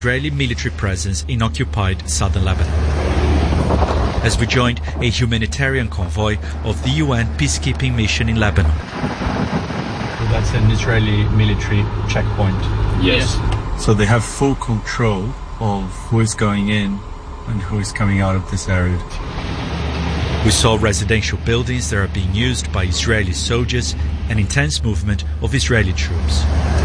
Israeli military presence in occupied southern Lebanon, as we joined a humanitarian convoy of the UN peacekeeping mission in Lebanon. So that's an Israeli military checkpoint? Yes. So they have full control of who is going in and who is coming out of this area. We saw residential buildings that are being used by Israeli soldiers and intense movement of Israeli troops.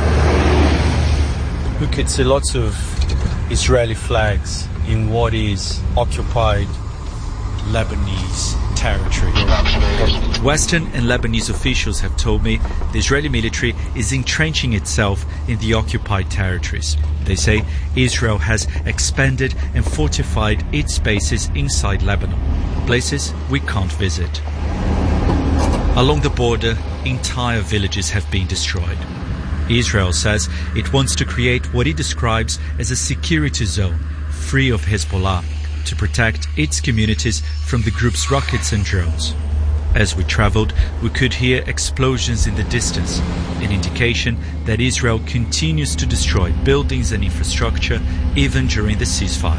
We could see lots of Israeli flags in what is occupied Lebanese territory. Western and Lebanese officials have told me the Israeli military is entrenching itself in the occupied territories. They say Israel has expanded and fortified its bases inside Lebanon, places we can't visit. Along the border, entire villages have been destroyed. Israel says it wants to create what it describes as a security zone free of Hezbollah to protect its communities from the group's rockets and drones. As we traveled, we could hear explosions in the distance, an indication that Israel continues to destroy buildings and infrastructure even during the ceasefire.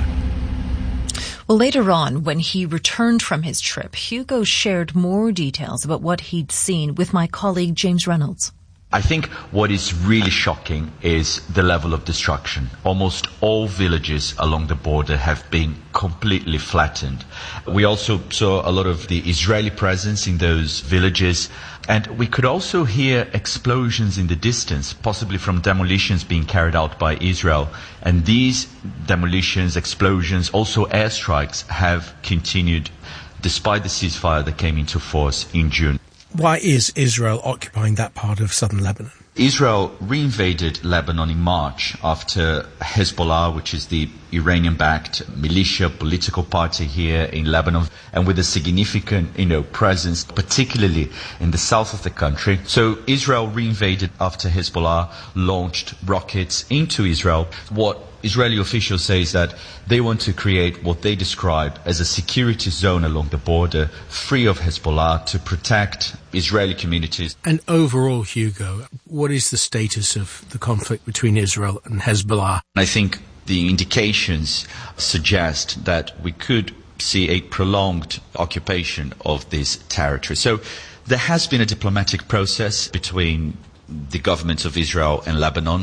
Well, later on, when he returned from his trip, Hugo shared more details about what he'd seen with my colleague James Reynolds. I think what is really shocking is the level of destruction. Almost all villages along the border have been completely flattened. We also saw a lot of the Israeli presence in those villages, and we could also hear explosions in the distance, possibly from demolitions being carried out by Israel. And these demolitions, explosions, also airstrikes have continued despite the ceasefire that came into force in June. Why is Israel occupying that part of southern Lebanon? Israel reinvaded Lebanon in March after Hezbollah, which is the Iranian-backed militia political party here in Lebanon, and with a significant, presence, particularly in the south of the country. So Israel reinvaded after Hezbollah launched rockets into Israel. What Israeli officials say is that they want to create what they describe as a security zone along the border, free of Hezbollah, to protect Israeli communities. And overall, Hugo, what is the status of the conflict between Israel and Hezbollah? I think the indications suggest that we could see a prolonged occupation of this territory. So there has been a diplomatic process between the governments of Israel and Lebanon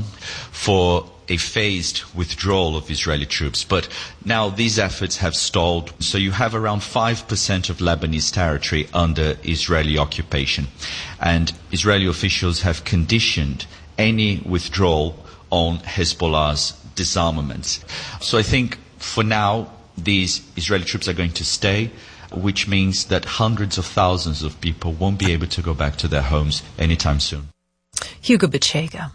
for a phased withdrawal of Israeli troops. But now these efforts have stalled. So you have around 5% of Lebanese territory under Israeli occupation. And Israeli officials have conditioned any withdrawal on Hezbollah's disarmament. So I think for now, these Israeli troops are going to stay, which means that hundreds of thousands of people won't be able to go back to their homes anytime soon. Hugo Bichega.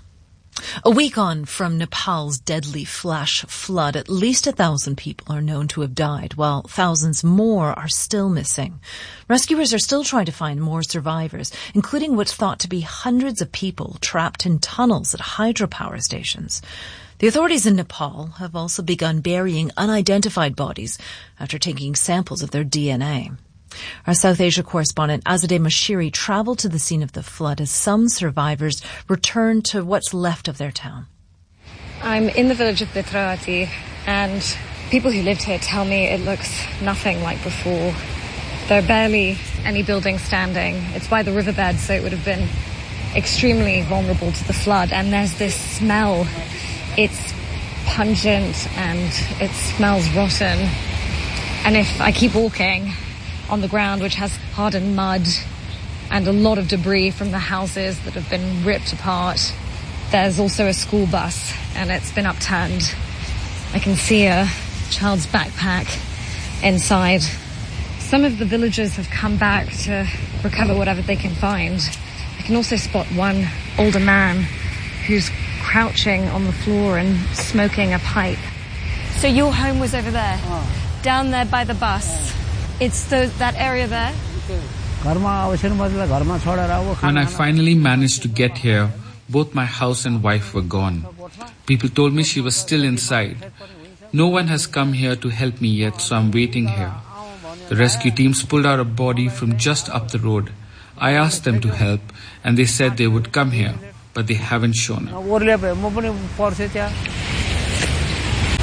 A week on from Nepal's deadly flash flood, at least 1,000 people are known to have died, while thousands more are still missing. Rescuers are still trying to find more survivors, including what's thought to be hundreds of people trapped in tunnels at hydropower stations. The authorities in Nepal have also begun burying unidentified bodies after taking samples of their DNA. Our South Asia correspondent Azadeh Moshiri travelled to the scene of the flood as some survivors returned to what's left of their town. I'm in the village of Bitrawati, and people who lived here tell me it looks nothing like before. There are barely any buildings standing. It's by the riverbed, so it would have been extremely vulnerable to the flood. And there's this smell. It's pungent and it smells rotten. And if I keep walking on the ground, which has hardened mud and a lot of debris from the houses that have been ripped apart, there's also a school bus and it's been upturned. I can see a child's backpack inside. Some of the villagers have come back to recover whatever they can find. I can also spot one older man who's crouching on the floor and smoking a pipe. So your home was over there, down there by the bus. It's that area there? When I finally managed to get here, both my house and wife were gone. People told me she was still inside. No one has come here to help me yet, so I'm waiting here. The rescue teams pulled out a body from just up the road. I asked them to help, and they said they would come here, but they haven't shown up.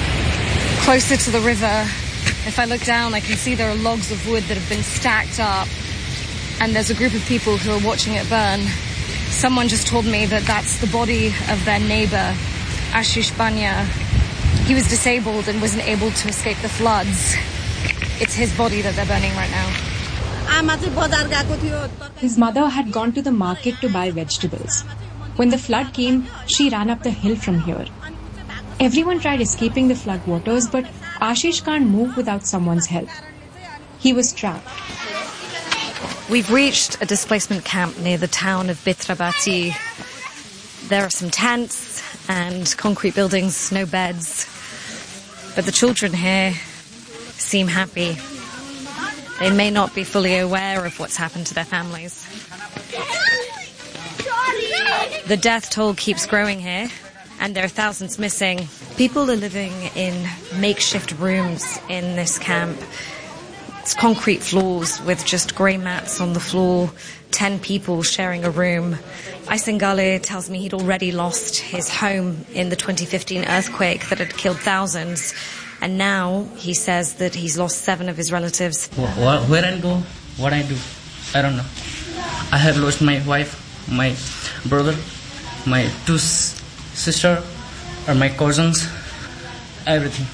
Closer to the river, if I look down, I can see there are logs of wood that have been stacked up, and there's a group of people who are watching it burn. Someone just told me that that's the body of their neighbor, Ashish Banya. He was disabled and wasn't able to escape the floods. It's his body that they're burning right now. His mother had gone to the market to buy vegetables. When the flood came, she ran up the hill from here. Everyone tried escaping the flood waters, but Ashish can't move without someone's help. He was trapped. We've reached a displacement camp near the town of Bitrabati. There are some tents and concrete buildings, no beds. But the children here seem happy. They may not be fully aware of what's happened to their families. The death toll keeps growing here, and there are thousands missing. People are living in makeshift rooms in this camp. It's concrete floors with just grey mats on the floor, 10 people sharing a room. Aysengale tells me he'd already lost his home in the 2015 earthquake that had killed thousands. And now he says that he's lost 7 of his relatives. Where I go, what I do, I don't know. I have lost my wife, my brother, my 2 sisters, or my cousins, everything.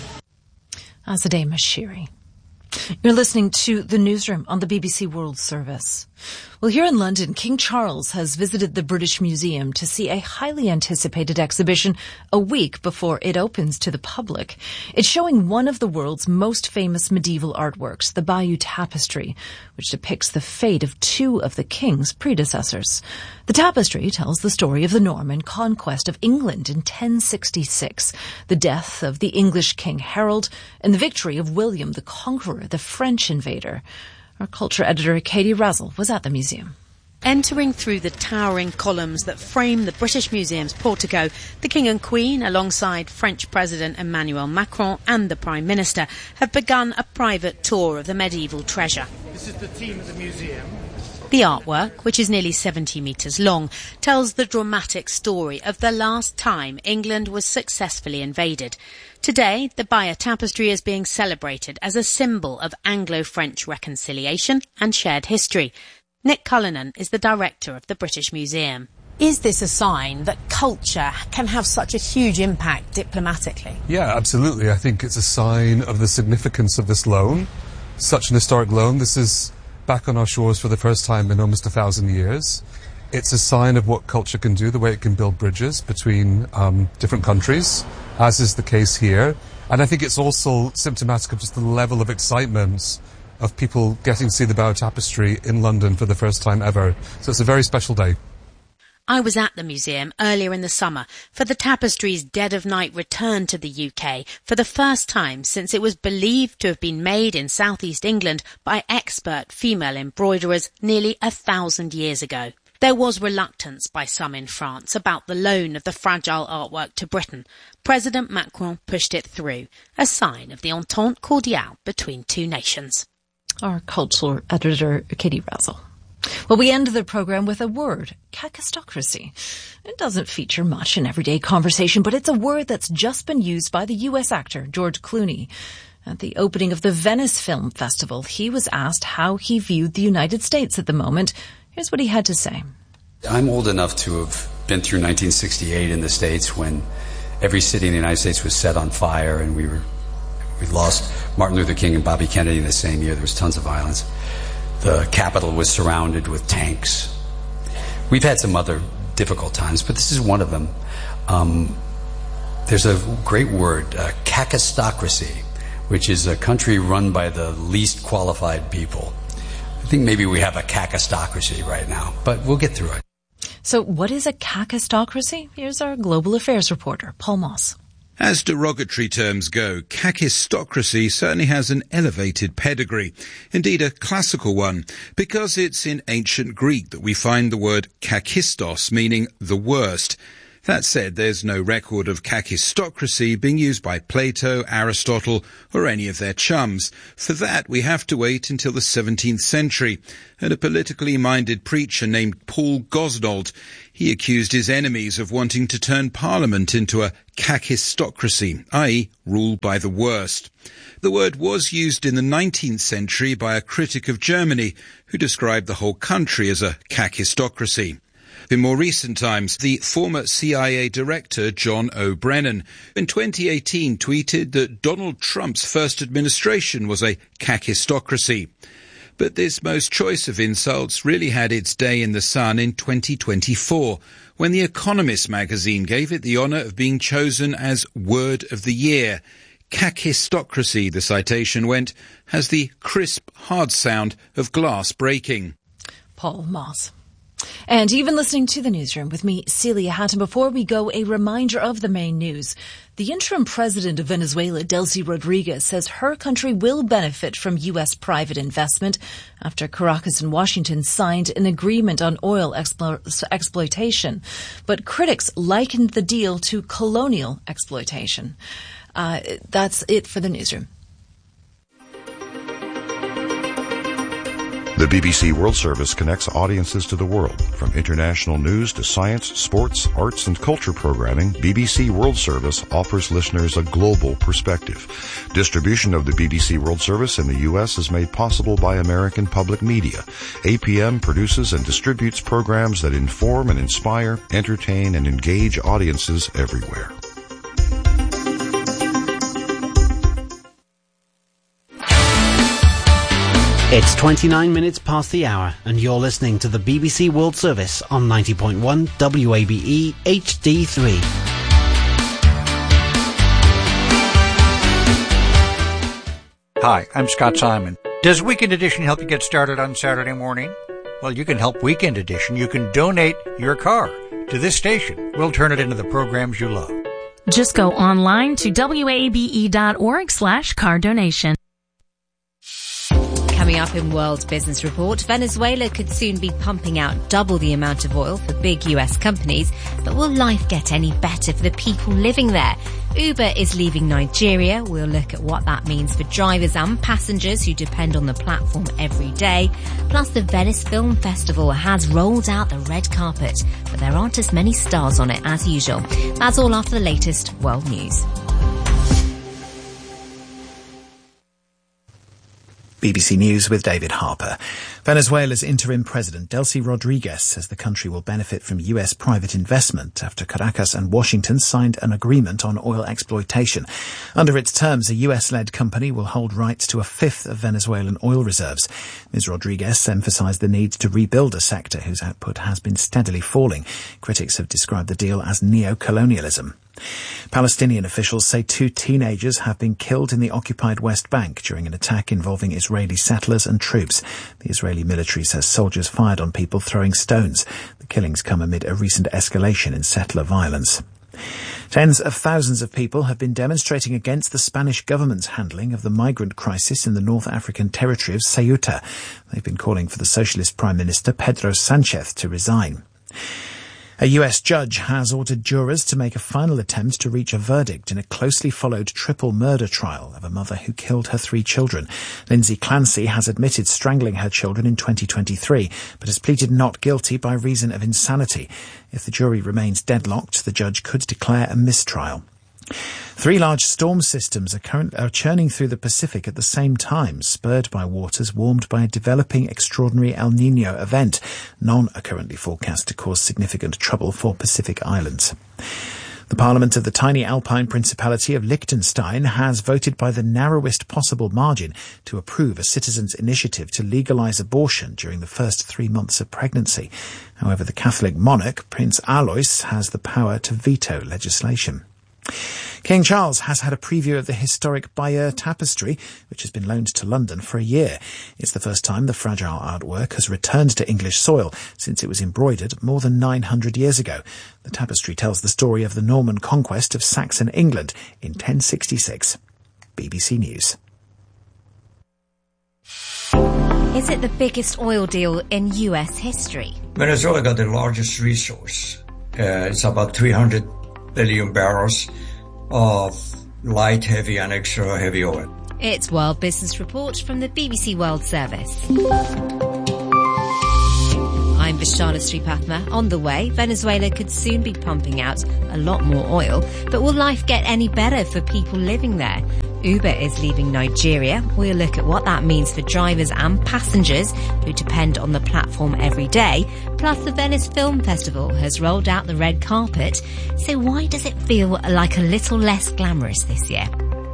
Azadeh Mashiri. You're listening to The Newsroom on the BBC World Service. Well, here in London, King Charles has visited the British Museum to see a highly anticipated exhibition a week before it opens to the public. It's showing one of the world's most famous medieval artworks, the Bayeux Tapestry, which depicts the fate of 2 of the king's predecessors. The tapestry tells the story of the Norman conquest of England in 1066, the death of the English King Harold, and the victory of William the Conqueror, the French invader. Our culture editor, Katie Razzle, was at the museum. Entering through the towering columns that frame the British Museum's portico, the King and Queen, alongside French President Emmanuel Macron and the Prime Minister, have begun a private tour of the medieval treasure. This is the theme of the museum. The artwork, which is nearly 70 metres long, tells the dramatic story of the last time England was successfully invaded. Today, the Bayeux Tapestry is being celebrated as a symbol of Anglo-French reconciliation and shared history. Nick Cullinan is the director of the British Museum. Is this a sign that culture can have such a huge impact diplomatically? Yeah, absolutely. I think it's a sign of the significance of this loan. Such an historic loan. This is back on our shores for the first time in almost 1,000 years. It's a sign of what culture can do, the way it can build bridges between different countries, as is the case here. And I think it's also symptomatic of just the level of excitement of people getting to see the Bayeux Tapestry in London for the first time ever. So it's a very special day. I was at the museum earlier in the summer for the tapestry's dead of night return to the UK for the first time since it was believed to have been made in southeast England by expert female embroiderers nearly 1,000 years ago. There was reluctance by some in France about the loan of the fragile artwork to Britain. President Macron pushed it through, a sign of the entente cordiale between 2 nations. Our cultural editor, Katie Razzle. Well, we end the program with a word, kakistocracy. It doesn't feature much in everyday conversation, but it's a word that's just been used by the US actor George Clooney. At the opening of the Venice Film Festival, he was asked how he viewed the United States at the moment. Here's what he had to say. I'm old enough to have been through 1968 in the States when every city in the United States was set on fire and we lost Martin Luther King and Bobby Kennedy in the same year. There was tons of violence. The Capitol was surrounded with tanks. We've had some other difficult times, but this is one of them. There's a great word, kakistocracy, which is a country run by the least qualified people. I think maybe we have a kakistocracy right now, but we'll get through it. So what is a kakistocracy? Here's our global affairs reporter, Paul Moss. As derogatory terms go, kakistocracy certainly has an elevated pedigree, indeed a classical one, because it's in ancient Greek that we find the word kakistos, meaning the worst. That said, there's no record of kakistocracy being used by Plato, Aristotle, or any of their chums. For that, we have to wait until the 17th century, and a politically minded preacher named Paul Gosnold. He accused his enemies of wanting to turn Parliament into a kakistocracy, i.e. rule by the worst. The word was used in the 19th century by a critic of Germany who described the whole country as a kakistocracy. In more recent times, the former CIA director John O'Brennan in 2018 tweeted that Donald Trump's first administration was a kakistocracy. But this most choice of insults really had its day in the sun in 2024, when The Economist magazine gave it the honour of being chosen as Word of the Year. Kakistocracy, the citation went, has the crisp, hard sound of glass breaking. Paul Moss. And even listening to the newsroom with me, Celia Hatton. Before we go, a reminder of the main news. The interim president of Venezuela, Delcy Rodriguez, says her country will benefit from U.S. private investment after Caracas and Washington signed an agreement on oil exploitation. But critics likened the deal to colonial exploitation. That's it for the newsroom. The BBC World Service connects audiences to the world. From international news to science, sports, arts, and culture programming, BBC World Service offers listeners a global perspective. Distribution of the BBC World Service in the U.S. is made possible by American Public Media. APM produces and distributes programs that inform and inspire, entertain, and engage audiences everywhere. It's 29 minutes past the hour, and you're listening to the BBC World Service on 90.1 WABE HD3. Hi, I'm Scott Simon. Does Weekend Edition help you get started on Saturday morning? Well, you can help Weekend Edition. You can donate your car to this station. We'll turn it into the programs you love. Just go online to wabe.org/car donation. Coming up in World Business Report, Venezuela could soon be pumping out double the amount of oil for big US companies, but will life get any better for the people living there? Uber is leaving Nigeria. We'll look at what that means for drivers and passengers who depend on the platform every day. Plus, the Venice Film Festival has rolled out the red carpet, but there aren't as many stars on it as usual. That's all after the latest world news. BBC News with David Harper. Venezuela's interim president, Delcy Rodriguez, says the country will benefit from US private investment after Caracas and Washington signed an agreement on oil exploitation. Under its terms, a US-led company will hold rights to a fifth of Venezuelan oil reserves. Ms. Rodriguez emphasized the need to rebuild a sector whose output has been steadily falling. Critics have described the deal as neo-colonialism. Palestinian officials say 2 teenagers have been killed in the occupied West Bank during an attack involving Israeli settlers and troops. The Israeli military says soldiers fired on people throwing stones. The killings come amid a recent escalation in settler violence. Tens of thousands of people have been demonstrating against the Spanish government's handling of the migrant crisis in the North African territory of Ceuta. They've been calling for the socialist Prime Minister Pedro Sanchez to resign. A US judge has ordered jurors to make a final attempt to reach a verdict in a closely followed triple murder trial of a mother who killed her 3 children. Lindsay Clancy has admitted strangling her children in 2023, but has pleaded not guilty by reason of insanity. If the jury remains deadlocked, the judge could declare a mistrial. 3 large storm systems are churning through the Pacific at the same time, spurred by waters warmed by a developing extraordinary El Niño event. None are currently forecast to cause significant trouble for Pacific islands. The Parliament of the tiny Alpine Principality of Liechtenstein has voted by the narrowest possible margin to approve a citizens' initiative to legalise abortion during the first 3 months of pregnancy. However, the Catholic monarch, Prince Alois, has the power to veto legislation. King Charles has had a preview of the historic Bayeux tapestry, which has been loaned to London for a year. It's the first time the fragile artwork has returned to English soil since it was embroidered more than 900 years ago. The tapestry tells the story of the Norman conquest of Saxon England in 1066. BBC News. Is it the biggest oil deal in US history? Venezuela got the largest resource. It's about 300 billion barrels of light, heavy and extra heavy oil. It's World Business Report from the BBC World Service. I'm I'm Vishana Sripathma. On the way, Venezuela could soon be pumping out a lot more oil. But will life get any better for people living there? Uber is leaving Nigeria. We'll look at what that means for drivers and passengers who depend on the platform every day. Plus, the Venice Film Festival has rolled out the red carpet. So why does it feel like a little less glamorous this year?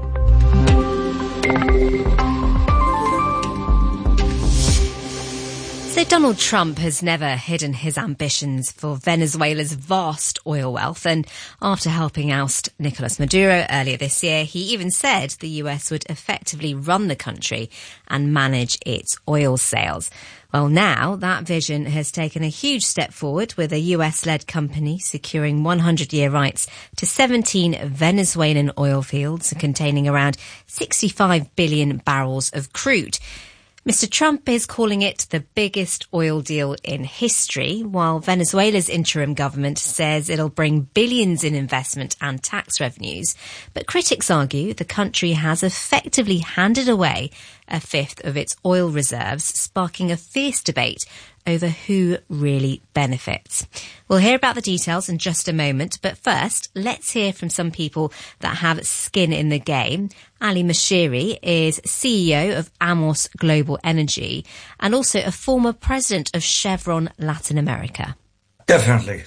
So Donald Trump has never hidden his ambitions for Venezuela's vast oil wealth, and after helping oust Nicolas Maduro earlier this year, he even said the US would effectively run the country and manage its oil sales. Well, now that vision has taken a huge step forward, with a US-led company securing 100-year rights to 17 Venezuelan oil fields containing around 65 billion barrels of crude. Mr. Trump is calling it the biggest oil deal in history, while Venezuela's interim government says it'll bring billions in investment and tax revenues. But critics argue the country has effectively handed away a fifth of its oil reserves, sparking a fierce debate over who really benefits. We'll hear about the details in just a moment, but first, let's hear from some people that have skin in the game. Ali Moshiri is CEO of Amos Global Energy and also a former president of Chevron Latin America. Definitely.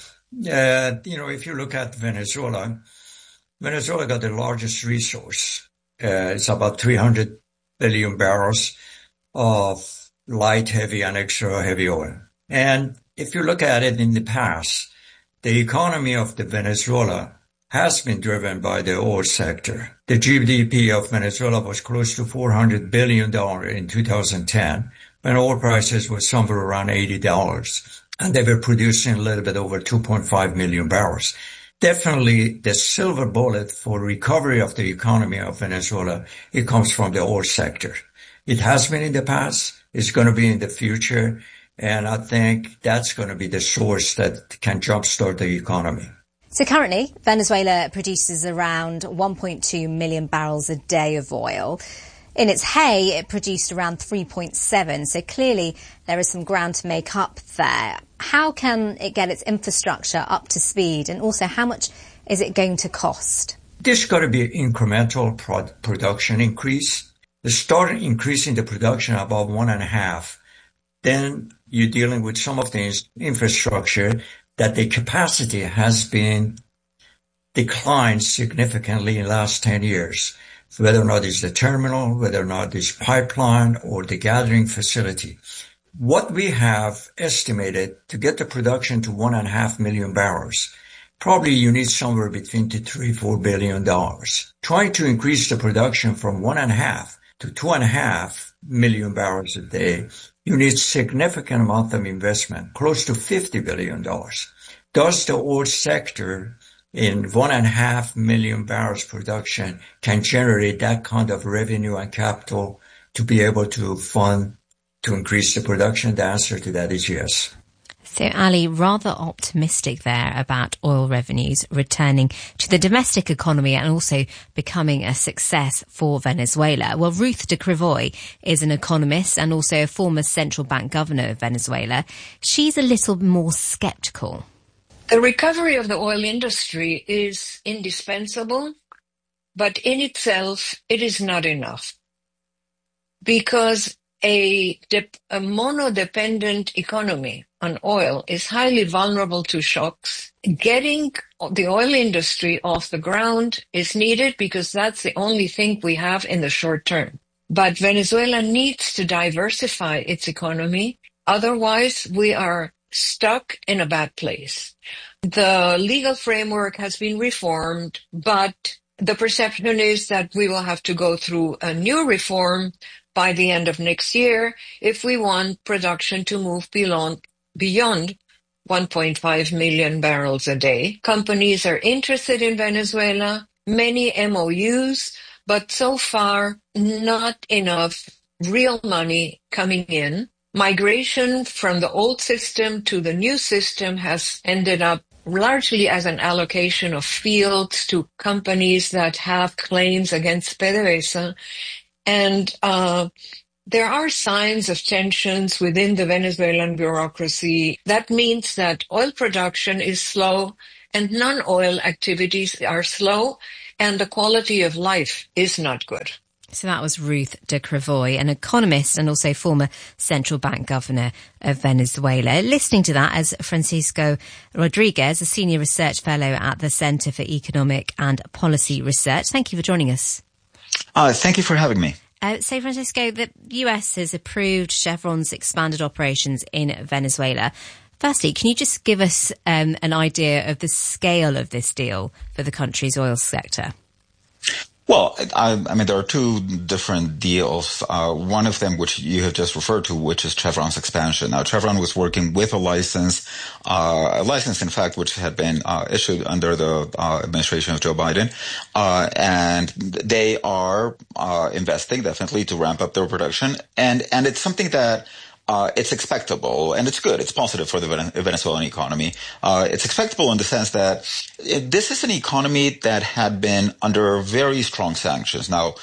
If you look at Venezuela got the largest resource. It's about 300 billion barrels of light, heavy, and extra heavy oil. And if you look at it in the past, the economy of the Venezuela has been driven by the oil sector. The GDP of Venezuela was close to $400 billion in 2010, when oil prices were somewhere around $80. And they were producing a little bit over 2.5 million barrels. Definitely the silver bullet for recovery of the economy of Venezuela, it comes from the oil sector. It has been in the past. It's going to be in the future, and I think that's going to be the source that can jumpstart the economy. So currently, Venezuela produces around 1.2 million barrels a day of oil. In its hay, it produced around 3.7, so clearly there is some ground to make up there. How can it get its infrastructure up to speed, and also how much is it going to cost? There's got to be an incremental production increase. They start increasing the production above 1.5. Then you're dealing with some of the infrastructure that the capacity has been declined significantly in the last 10 years. So whether or not it's the terminal, whether or not it's pipeline or the gathering facility. What we have estimated to get the production to 1.5 million barrels, probably you need somewhere between $3-4 billion. Trying to increase the production from 1.5 to 2.5 million barrels a day, you need significant amount of investment, close to $50 billion. Does the oil sector in 1.5 million barrels production can generate that kind of revenue and capital to be able to fund to increase the production? The answer to that is yes. So, Ali, rather optimistic there about oil revenues returning to the domestic economy and also becoming a success for Venezuela. Well, Ruth de Crivoy is an economist and also a former central bank governor of Venezuela. She's a little more sceptical. The recovery of the oil industry is indispensable, but in itself, it is not enough. Because a mono-dependent economy on oil is highly vulnerable to shocks. Getting the oil industry off the ground is needed because that's the only thing we have in the short term. But Venezuela needs to diversify its economy. Otherwise, we are stuck in a bad place. The legal framework has been reformed, but the perception is that we will have to go through a new reform by the end of next year if we want production to move beyond 1.5 million barrels a day. Companies are interested in Venezuela, many MOUs, but so far not enough real money coming in. Migration from the old system to the new system has ended up largely as an allocation of fields to companies that have claims against PDVSA. And there are signs of tensions within the Venezuelan bureaucracy. That means that oil production is slow and non-oil activities are slow and the quality of life is not good. So that was Ruth de Crevoy, an economist and also former central bank governor of Venezuela. Listening to that as Francisco Rodriguez, a senior research fellow at the Center for Economic and Policy Research. Thank you for joining us. Thank you for having me. So, Francisco, the US has approved Chevron's expanded operations in Venezuela. Firstly, can you just give us an idea of the scale of this deal for the country's oil sector? Well, I mean, there are two different deals. One of them, which you have just referred to, which is Chevron's expansion. Now, Chevron was working with a license, in fact, which had been issued under the administration of Joe Biden. And they are investing definitely to ramp up their production. And it's something that it's expectable, and it's good. It's positive for the Venezuelan economy. It's expectable in the sense that this is an economy that had been under very strong sanctions. Now,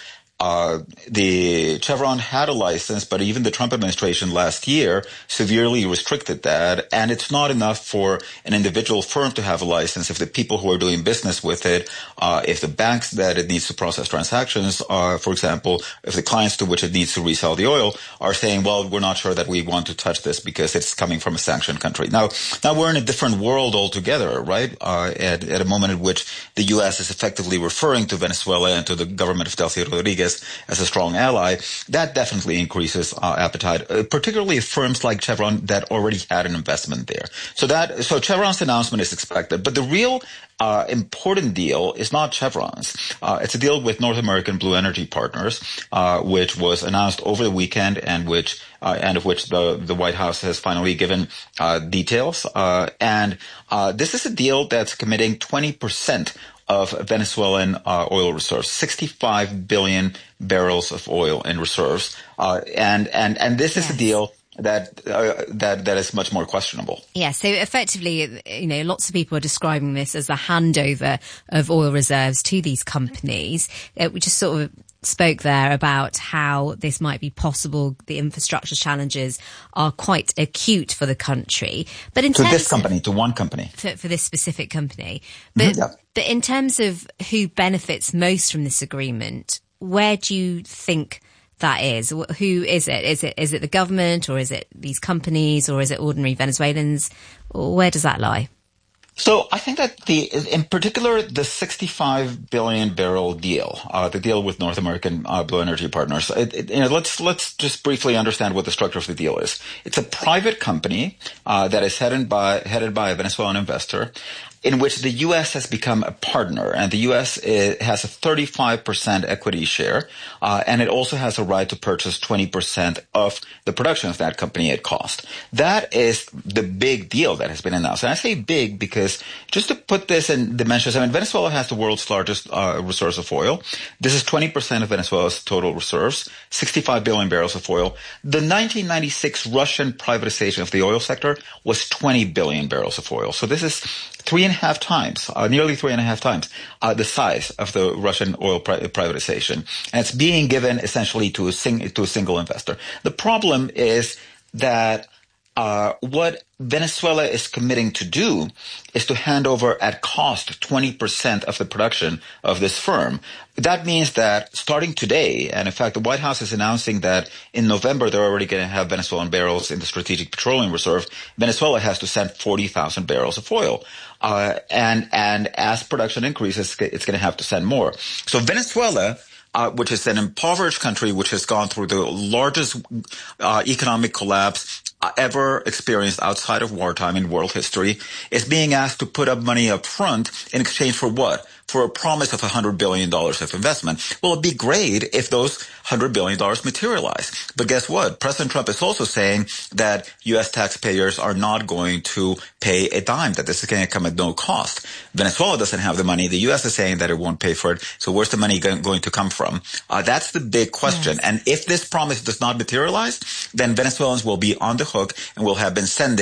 the Chevron had a license, but even the Trump administration last year severely restricted that. And it's not enough for an individual firm to have a license if the people who are doing business with it, if the banks that it needs to process transactions are, for example, if the clients to which it needs to resell the oil are saying, well, we're not sure that we want to touch this because it's coming from a sanctioned country. Now we're in a different world altogether, right? At a moment in which the U.S. is effectively referring to Venezuela and to the government of Delcy Rodriguez as a strong ally, that definitely increases appetite, particularly firms like Chevron that already had an investment there. So Chevron's announcement is expected, but the real important deal is not Chevron's. It's a deal with North American Blue Energy Partners, which was announced over the weekend and of which the White House has finally given details. And this is a deal that's committing 20% of Venezuelan oil reserves, 65 billion barrels of oil in reserves, and this is a deal that is much more questionable. Yeah, so effectively, lots of people are describing this as a handover of oil reserves to these companies. We just sort of spoke there about how this might be possible. The infrastructure challenges are quite acute for the country. But in terms to one company. For this specific company. But in terms of who benefits most from this agreement, where do you think that is? Who is it? Is it the government, or is it these companies, or is it ordinary Venezuelans? Where does that lie? So I think that in particular, the 65 billion barrel deal, the deal with North American Blue Energy Partners, let's just briefly understand what the structure of the deal is. It's a private company that is headed by a Venezuelan investor, in which the U.S. has become a partner, and the U.S. has a 35% equity share, and it also has a right to purchase 20% of the production of that company at cost. That is the big deal that has been announced. And I say big because, just to put this in dimensions, Venezuela has the world's largest reserves of oil. This is 20% of Venezuela's total reserves, 65 billion barrels of oil. The 1996 Russian privatization of the oil sector was 20 billion barrels of oil. So this is nearly 3.5 times the size of the Russian oil privatization. And it's being given essentially to a single investor. The problem is that what Venezuela is committing to do is to hand over at cost 20% of the production of this firm. That means that starting today, and in fact the White House is announcing that in November they're already going to have Venezuelan barrels in the Strategic Petroleum Reserve, Venezuela has to send 40,000 barrels of oil. And as production increases, it's going to have to send more. So Venezuela, which is an impoverished country which has gone through the largest economic collapse ever experienced outside of wartime in world history, is being asked to put up money up front in exchange for what? For a promise of $100 billion of investment. Well, it'd be great if those $100 billion materialize. But guess what? President Trump is also saying that U.S. taxpayers are not going to pay a dime, that this is going to come at no cost. Venezuela doesn't have the money. The U.S. is saying that it won't pay for it. So where's the money going to come from? That's the big question. Yes. And if this promise does not materialize, then Venezuelans will be on the hook and will have been sending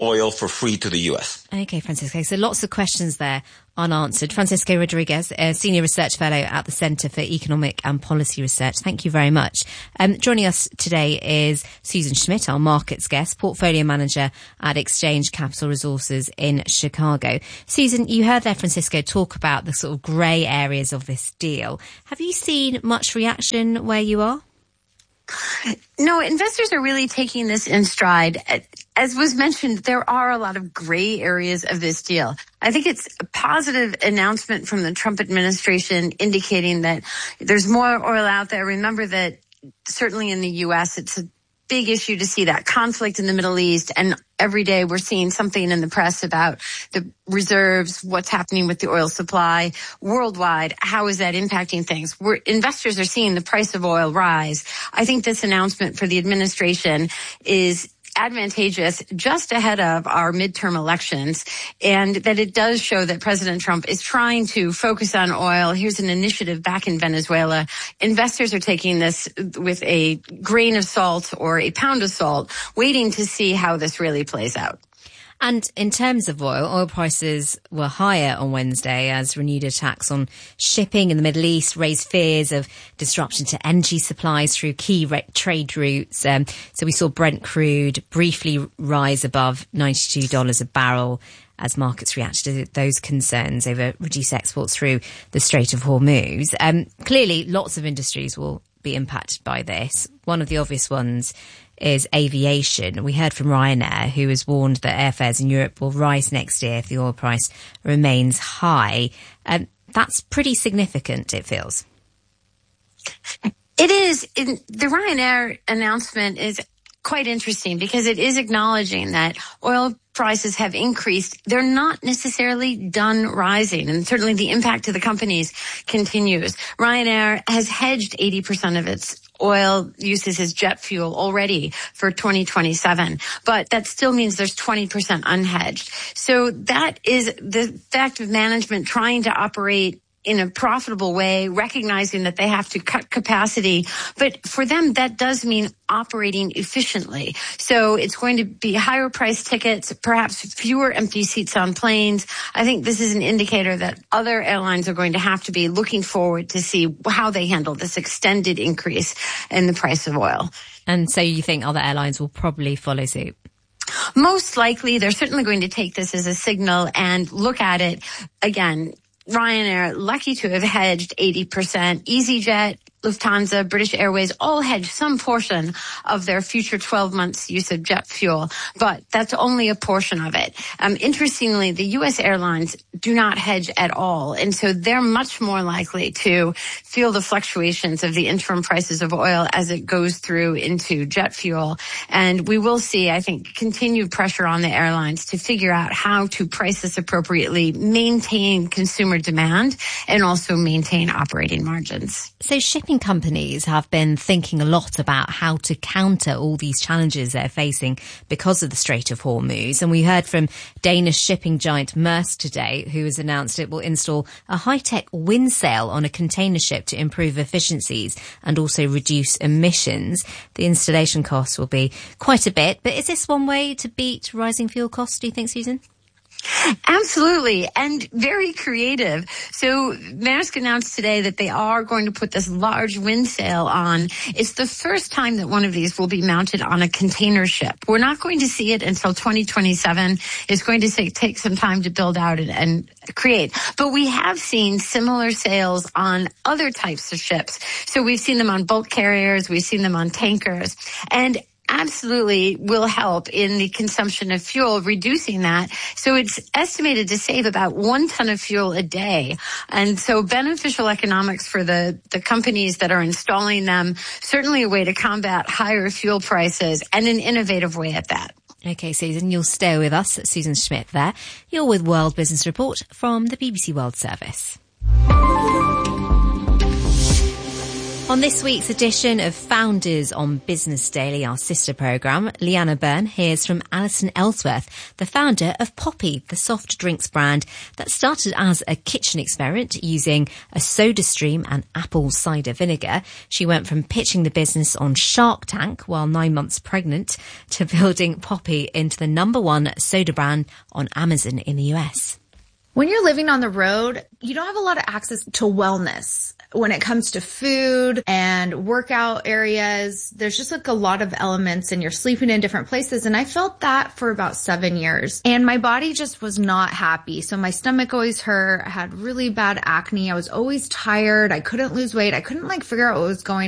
oil for free to the U.S. Okay, Francisco. So lots of questions there unanswered. Francisco Rodriguez, a Senior Research Fellow at the Centre for Economic and Policy Research. Thank you very much. Joining us today is Susan Schmidt, our markets guest, Portfolio Manager at Exchange Capital Resources in Chicago. Susan, you heard there Francisco talk about the sort of grey areas of this deal. Have you seen much reaction where you are? No, investors are really taking this in stride. As was mentioned, there are a lot of gray areas of this deal. I think it's a positive announcement from the Trump administration indicating that there's more oil out there. Remember that certainly in the U.S., it's a big issue to see that conflict in the Middle East. And every day we're seeing something in the press about the reserves, what's happening with the oil supply worldwide. How is that impacting things? Investors are seeing the price of oil rise. I think this announcement for the administration is advantageous just ahead of our midterm elections, and that it does show that President Trump is trying to focus on oil. Here's an initiative back in Venezuela. Investors are taking this with a grain of salt or a pound of salt, waiting to see how this really plays out. And in terms of oil prices were higher on Wednesday as renewed attacks on shipping in the Middle East raised fears of disruption to energy supplies through key trade routes. So we saw Brent crude briefly rise above $92 a barrel as markets reacted to those concerns over reduced exports through the Strait of Hormuz. Clearly, lots of industries will be impacted by this. One of the obvious ones is aviation. We heard from Ryanair, who has warned that airfares in Europe will rise next year if the oil price remains high. That's pretty significant, it feels. It is. The Ryanair announcement is quite interesting because it is acknowledging that oil prices have increased. They're not necessarily done rising, and certainly the impact to the companies continues. Ryanair has hedged 80% of its oil uses as jet fuel already for 2027, but that still means there's 20% unhedged. So that is the fact of management trying to operate in a profitable way, recognizing that they have to cut capacity. But for them, that does mean operating efficiently. So it's going to be higher price tickets, perhaps fewer empty seats on planes. I think this is an indicator that other airlines are going to have to be looking forward to see how they handle this extended increase in the price of oil. And so you think other airlines will probably follow suit? Most likely, they're certainly going to take this as a signal and look at it again. Ryanair, lucky to have hedged 80%. EasyJet, Lufthansa, British Airways all hedge some portion of their future 12 months use of jet fuel, but that's only a portion of it. Interestingly, the U.S. airlines do not hedge at all, and so they're much more likely to feel the fluctuations of the interim prices of oil as it goes through into jet fuel. And we will see, I think, continued pressure on the airlines to figure out how to price this appropriately, maintain consumer demand, and also maintain operating margins. So shipping companies have been thinking a lot about how to counter all these challenges they're facing because of the Strait of Hormuz. And we heard from Danish shipping giant Maersk today, who has announced it will install a high-tech wind sail on a container ship to improve efficiencies and also reduce emissions. The installation costs will be quite a bit. But is this one way to beat rising fuel costs, do you think, Susan? Absolutely, and very creative. So Maersk announced today that they are going to put this large wind sail on. It's the first time that one of these will be mounted on a container ship. We're not going to see it until 2027. It's going to take some time to build out and create. But we have seen similar sails on other types of ships. So we've seen them on bulk carriers, we've seen them on tankers, and absolutely will help in the consumption of fuel, reducing that. So it's estimated to save about 1 ton of fuel a day. And so beneficial economics for the companies that are installing them, certainly a way to combat higher fuel prices and an innovative way at that. Okay, Susan, you'll stay with us. Susan Schmidt there. You're with World Business Report from the BBC World Service. On this week's edition of Founders on Business Daily, our sister programme, Leanna Byrne hears from Alison Ellsworth, the founder of Poppi, the soft drinks brand that started as a kitchen experiment using a soda stream and apple cider vinegar. She went from pitching the business on Shark Tank while 9 months pregnant to building Poppi into the #1 soda brand on Amazon in the US. When you're living on the road, you don't have a lot of access to wellness. When it comes to food and workout areas, there's just like a lot of elements and you're sleeping in different places. And I felt that for about 7 years and my body just was not happy. So my stomach always hurt. I had really bad acne. I was always tired. I couldn't lose weight. I couldn't figure out what was going